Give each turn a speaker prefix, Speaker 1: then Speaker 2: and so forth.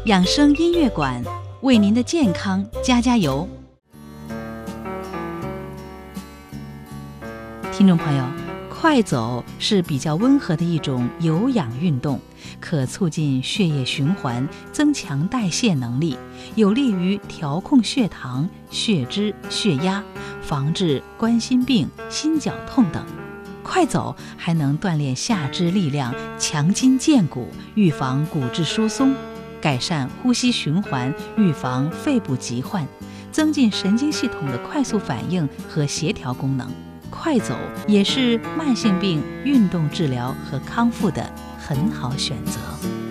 Speaker 1: 养生音乐馆为您的健康加加油。听众朋友，快走是比较温和的一种有氧运动，可促进血液循环，增强代谢能力，有利于调控血糖、血脂、血压，防治冠心病、心绞痛等。快走还能锻炼下肢力量，强筋健骨，预防骨质疏松，改善呼吸循环，预防肺部疾患，增进神经系统的快速反应和协调功能。快走也是慢性病运动治疗和康复的很好选择。